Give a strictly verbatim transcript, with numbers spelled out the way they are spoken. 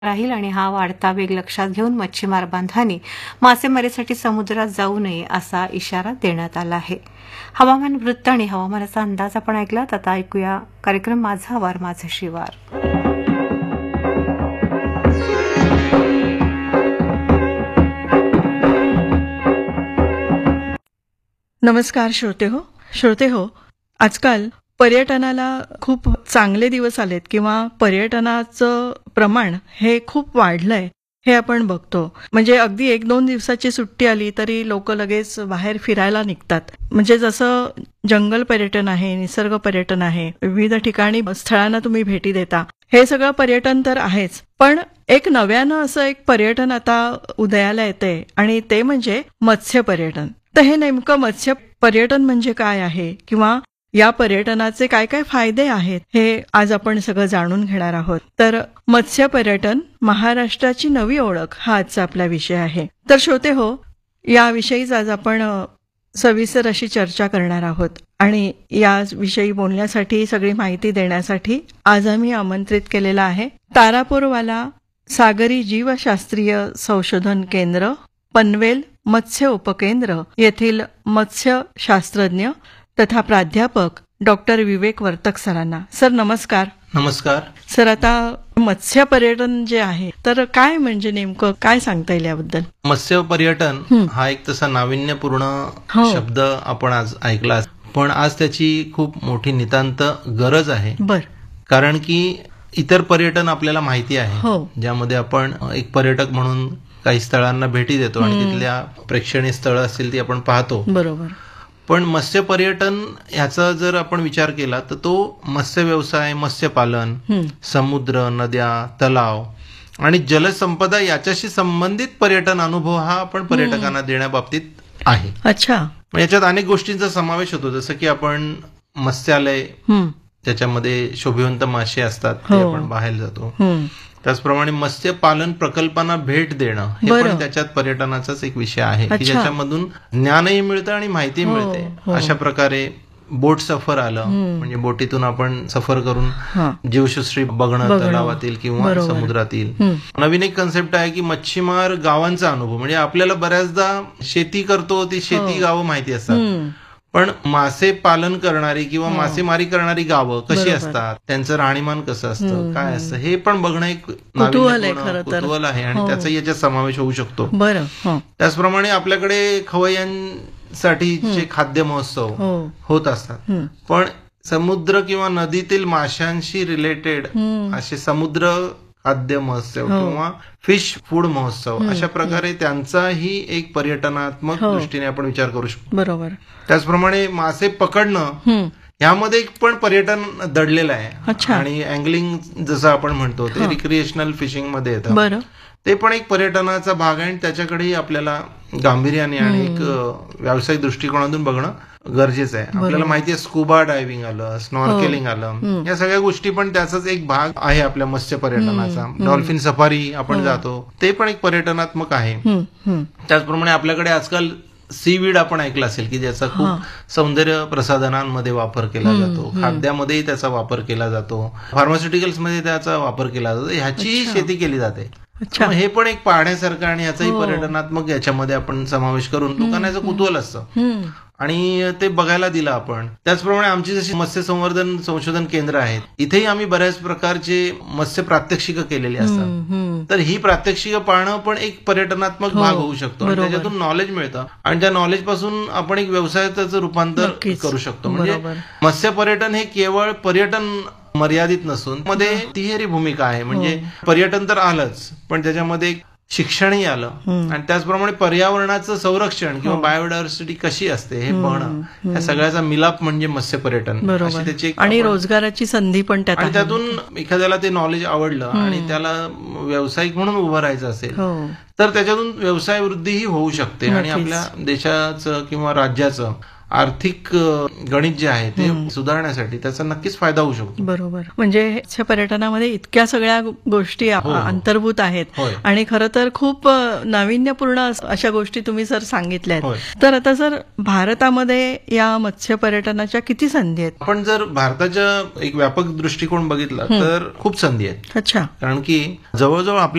राहील आणि हा वाढता वेग लक्षात घेऊन मच्छीमार बांधवांनी मासेमारीसाठी समुद्रात जाऊ नये असा इशारा देण्यात आला आहे. हवामान वृत्त आणि हवामानाचा अंदाज आपण ऐकलात. आता ऐकूया कार्यक्रम माझा वार माझा शिवार. नमस्कार श्रोते हो श्रोते हो आजकाल पर्यटनाला खूप चांगले दिवस आलेत किंवा पर्यटनाचं प्रमाण हे खूप वाढलंय हे आपण बघतो. म्हणजे अगदी एक दोन दिवसाची सुट्टी आली तरी लोक लगेच बाहेर फिरायला निघतात. म्हणजे जसं जंगल पर्यटन आहे, निसर्ग पर्यटन आहे, विविध ठिकाणी स्थळांना तुम्ही भेटी देता, हे सगळं पर्यटन तर आहेच, पण एक नव्यानं असं एक पर्यटन आता उदयाला येतंय आणि ते म्हणजे मत्स्य पर्यटन. तर हे नेमकं मत्स्य पर्यटन म्हणजे काय आहे किंवा या पर्यटनाचे काय काय फायदे आहेत हे आज आपण सगळं जाणून घेणार आहोत. तर मत्स्य पर्यटन महाराष्ट्राची नवी ओळख हा आजचा आपला विषय आहे. तर श्रोते हो, याविषयीच आज आपण सविस्तर अशी चर्चा करणार आहोत आणि याविषयी बोलण्यासाठी, सगळी माहिती देण्यासाठी आज आम्ही आमंत्रित केलेला आहे तारापूरवाला सागरी जीवशास्त्रीय संशोधन केंद्र, पनवेल मत्स्य उपकेंद्र येथील मत्स्य शास्त्रज्ञ तथा प्राध्यापक डॉक्टर विवेक वर्तक सरांना. सर नमस्कार. नमस्कार सर. आता मत्स्य पर्यटन जे आहे तर काय म्हणजे नेमकं काय सांगता येईल याबद्दल? मत्स्य पर्यटन हा एक तसा नाविन्यपूर्ण शब्द आपण आज ऐकला, पण आज त्याची खूप मोठी नितांत गरज आहे. बर. कारण की इतर पर्यटन आपल्याला माहिती आहे, हो, ज्यामध्ये आपण एक पर्यटक म्हणून काही स्थळांना भेटी देतो आणि तिथल्या प्रेक्षणीय स्थळं असतील ती आपण पाहतो. बरोबर. पण मत्स्य पर्यटन ह्याचा जर आपण विचार केला तर तो मत्स्य व्यवसाय, मत्स्यपालन, समुद्र, नद्या, तलाव आणि जलसंपदा याच्याशी संबंधित पर्यटन अनुभव हा आपण पर्यटकांना देण्याबाबतीत आहे. अच्छा. याच्यात अनेक गोष्टींचा समावेश होतो, जसं की आपण मत्स्यालय, त्याच्यामध्ये शोभिवंत मासे असतात, ते आपण पाहायला जातो. त्याचप्रमाणे मत्स्यपालन प्रकल्पांना भेट देणं हे पण त्याच्यात पर्यटनाचाच एक विषय आहे की ज्याच्यामधून ज्ञानही मिळतं आणि माहिती मिळते. अशा प्रकारे बोट सफर आलं, म्हणजे बोटीतून आपण सफर करून जीवसृष्टी बघणं तलावातील किंवा समुद्रातील. नवीन एक कन्सेप्ट आहे की मच्छीमार गावांचा अनुभव, म्हणजे आपल्याला बऱ्याचदा शेती करतो ती शेती गावं माहिती असतात, पण मासे पालन करणारी किंवा मासेमारी करणारी गावं कशी असतात, त्यांचं राहणीमान कसं असतं, काय असतं, हे पण बघणं एक कुतूहल आहे आणि त्याचा याच्यात समावेश होऊ शकतो. बरं. त्याचप्रमाणे आपल्याकडे खवय्यांसाठीचे खाद्य महोत्सव होत असतात, पण समुद्र किंवा नदीतील माशांशी रिलेटेड असे समुद्र खाद्य महोत्सव किंवा फिश फूड महोत्सव, अशा प्रकारे त्यांचाही एक पर्यटनात्मक दृष्टीने आपण विचार करू शकतो. बरोबर. त्याचप्रमाणे मासे पकडणं यामध्ये पण पर्यटन दडलेलं आहे आणि अँगलिंग जसं आपण म्हणतो ते रिक्रिएशनल फिशिंग मध्ये येतं, ते पण एक पर्यटनाचा भाग आहे आणि त्याच्याकडेही आपल्याला गांभीर्याने आणि एक व्यावसायिक दृष्टिकोनातून बघणं गरजेचं आहे. आपल्याला माहिती आहे स्कुबा डायव्हिंग आलं, स्नॉर्केलिंग आलं, या सगळ्या गोष्टी पण त्याचाच एक भाग आहे आपल्या मत्स्य पर्यटनाचा. डॉल्फिन सफारी आपण जातो, ते पण एक पर्यटनात्मक आहे. त्याचप्रमाणे आपल्याकडे आजकाल सीवीड आपण ऐकलं असेल की ज्याचा खूप सौंदर्य प्रसाधनांमध्ये वापर केला जातो, खाद्यामध्येही त्याचा वापर केला जातो, फार्मास्युटिकल्स मध्ये त्याचा वापर केला जातो, ह्याचीही शेती केली जाते. हे पण एक पाहण्यासारखं आणि याचाही पर्यटनात्मक याच्यामध्ये आपण समावेश करून लोकांना याचं कुतूहल असतं आणि ते बघायला दिलं आपण. त्याचप्रमाणे आमची जशी मत्स्य संवर्धन संशोधन केंद्र आहेत, इथेही आम्ही बऱ्याच प्रकारचे मत्स्य प्रात्यक्षिकं केलेली असतात. तर ही प्रात्यक्षिकं पाहणं पण एक पर्यटनात्मक भाग होऊ शकतो आणि त्याच्यातून नॉलेज मिळतं आणि त्या नॉलेज पासून आपण एक व्यवसायाचं रूपांतर करू शकतो. म्हणजे मत्स्य पर्यटन हे केवळ पर्यटन मर्यादित नसून मध्ये तिहेरी भूमिका आहे. म्हणजे पर्यटन तर आलंच, पण त्याच्यामध्ये शिक्षणही आलं आणि त्याचप्रमाणे पर्यावरणाचं संरक्षण किंवा बायोडायव्हर्सिटी कशी असते हे बघणं, या सगळ्याचा मिलाप म्हणजे मत्स्य पर्यटन. अशी त्याची आणि रोजगाराची संधी पण त्यात, आणि त्यातून एखाद्याला ते नॉलेज आवडलं आणि त्याला व्यावसायिक म्हणून उभं राहायचं असेल तर त्याच्यातून व्यवसाय वृद्धीही होऊ शकते आणि आपल्या देशाचं किंवा राज्याचं आर्थिक गणित जे आहे ते सुधारण्यासाठी त्याचा नक्कीच फायदा होऊ शकतो. बरोबर. म्हणजे मत्स्य पर्यटनामध्ये इतक्या सगळ्या गोष्टी अंतर्भूत आहेत आणि खरं तर खूप नाविन्यपूर्ण अशा गोष्टी तुम्ही सर सांगितल्यात. तर आता सर भारतामध्ये या मत्स्य पर्यटनाच्या किती संधी आहेत? आपण जर भारताच्या एक व्यापक दृष्टिकोन बघितला तर खूप संधी आहेत. अच्छा. कारण की जवळजवळ